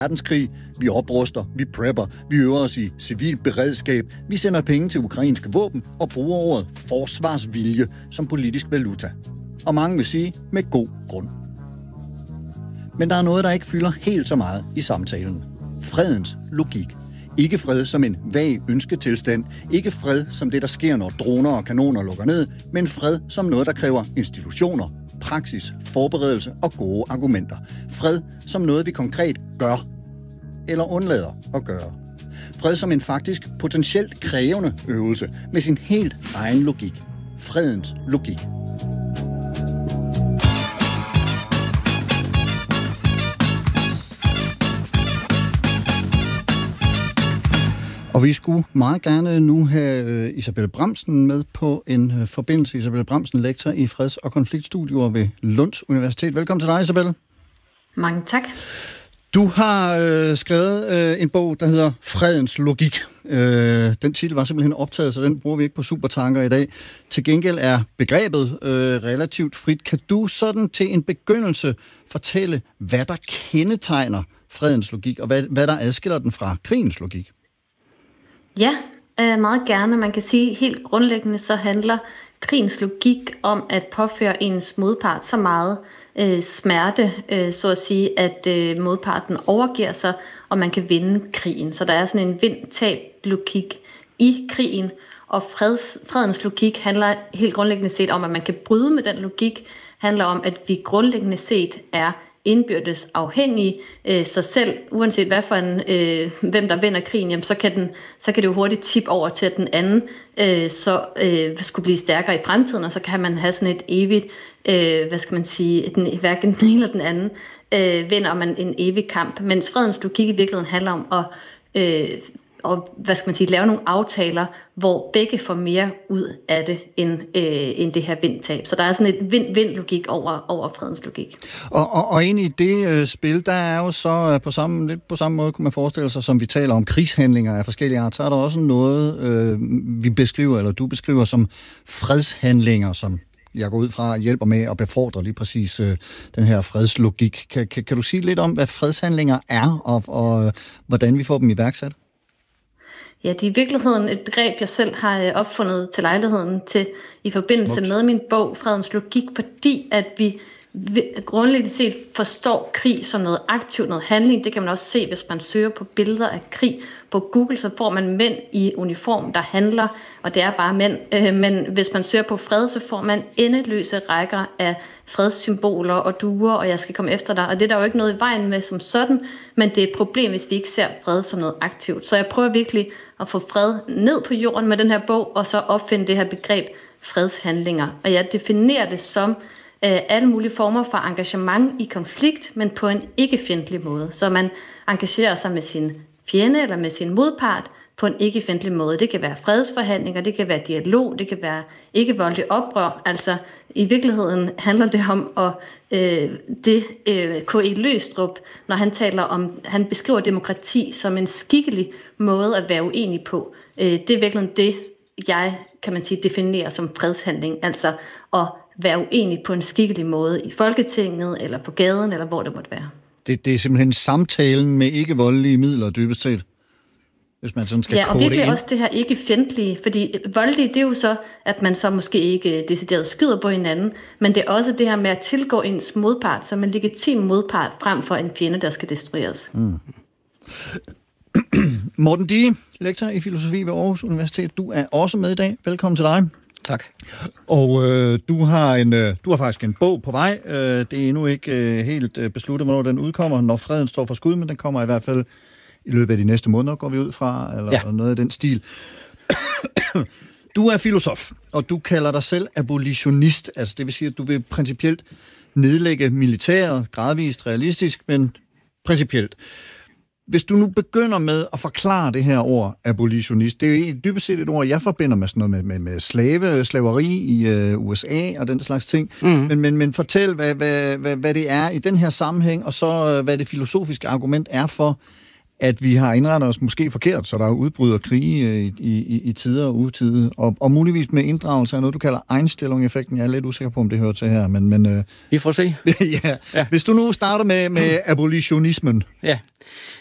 verdenskrig, vi opruster, vi prepper, vi øver os i civilt beredskab, vi sender penge til ukrainske våben og bruger ordet forsvarsvilje som politisk valuta. Og mange vil sige med god grund. Men der er noget, der ikke fylder helt så meget i samtalen. Fredens logik. Ikke fred som en vag ønsketilstand, ikke fred som det, der sker, når droner og kanoner lukker ned, men fred som noget, der kræver institutioner, praksis, forberedelse og gode argumenter. Fred som noget, vi konkret gør eller undlader at gøre. Fred som en faktisk potentielt krævende øvelse med sin helt egen logik. Fredens logik. Og vi skulle meget gerne nu have Isabelle Bramsen med på en forbindelse. Isabelle Bramsen, lektor i freds- og konfliktstudier ved Lunds Universitet. Velkommen til dig, Isabelle. Mange tak. Du har skrevet en bog, der hedder Fredens logik. Den titel var simpelthen optaget, så den bruger vi ikke på Supertanker i dag. Til gengæld er begrebet relativt frit. Kan du sådan til en begyndelse fortælle, hvad der kendetegner fredens logik, og hvad der adskiller den fra krigens logik? Ja, meget gerne. Man kan sige, helt grundlæggende så handler krigens logik om at påføre ens modpart så meget smerte, så at sige, at modparten overgiver sig, og man kan vinde krigen. Så der er sådan en vind-tab-logik i krigen, og fredens logik handler helt grundlæggende set om, at man kan bryde med den logik, handler om, at vi grundlæggende set er indbyrdes afhængige, så selv uanset hvad for hvem der vinder krigen, jamen, så kan det jo hurtigt tippe over til, at den anden skulle blive stærkere i fremtiden, og så kan man have sådan et evigt, hverken den ene eller den anden vinder man en evig kamp, mens fredens logik i virkeligheden handler om at lave nogle aftaler, hvor begge får mere ud af det, end det her vindtab. Så der er sådan et vind-vind-logik over fredens logik. Og ind i det spil, der er jo så på samme måde, kunne man forestille sig, som vi taler om krigshandlinger af forskellige art, så er der også noget, vi beskriver, eller du beskriver som fredshandlinger, som jeg går ud fra hjælper med at befordre lige præcis den her fredslogik. Kan du sige lidt om, hvad fredshandlinger er, og hvordan vi får dem iværksat? Ja, det er i virkeligheden et begreb, jeg selv har opfundet til lejligheden i forbindelse med min bog, Fredens logik, fordi at vi grundlæggende set forstår krig som noget aktivt, noget handling. Det kan man også se, hvis man søger på billeder af krig på Google, så får man mænd i uniform, der handler, og det er bare mænd. Men hvis man søger på fred, så får man endeløse rækker af fredssymboler og duer, og jeg skal komme efter dig. Og det er der jo ikke noget i vejen med som sådan, men det er et problem, hvis vi ikke ser fred som noget aktivt. Så jeg prøver virkelig at få fred ned på jorden med den her bog, og så opfinde det her begreb fredshandlinger. Og jeg definerer det som alle mulige former for engagement i konflikt, men på en ikke-fjendtlig måde. Så man engagerer sig med sin fjende eller med sin modpart på en ikke-fjendtlig måde. Det kan være fredsforhandlinger, det kan være dialog, det kan være ikke-voldelig oprør. Altså i virkeligheden handler det om K.E. Løgstrup, når han taler om, han beskriver demokrati som en skikkelig måde at være uenig på. Det er virkelig det, jeg kan man sige definerer som fredshandling, altså at være uenig på en skikkelig måde i Folketinget, eller på gaden, eller hvor det måtte være. Det er simpelthen samtalen med ikke-voldelige midler, dybest set, hvis man sådan skal kode det ind. Ja, og virkelig også det her ikke-fjendtlige, fordi voldelige, det er jo så, at man så måske ikke decideret skyder på hinanden, men det er også det her med at tilgå ens modpart som en legitim modpart, frem for en fjende, der skal destrueres. Morten Dige, lektor i filosofi ved Aarhus Universitet. Du er også med i dag. Velkommen til dig. Tak. Og du har faktisk en bog på vej. Det er endnu ikke helt besluttet, hvornår den udkommer, når freden står for skud, men den kommer i hvert fald i løbet af de næste måneder, går vi ud fra, eller noget af den stil. Du er filosof, og du kalder dig selv abolitionist. Altså det vil sige, at du vil principielt nedlægge militæret, gradvist, realistisk, men principielt. Hvis du nu begynder med at forklare det her ord abolitionist, det er jo dybest set et ord, jeg forbinder med sådan noget med slaveri i USA og den slags ting. Men fortæl, hvad det er i den her sammenhæng, og så hvad det filosofiske argument er for, at vi har indrettet os måske forkert, så der udbryder krige i tider og utide, og muligvis med inddragelse af noget, du kalder Einstellung-effekten. Jeg er lidt usikker på, om det hører til her, men vi får se. ja. Hvis du nu starter med abolitionismen. Ja.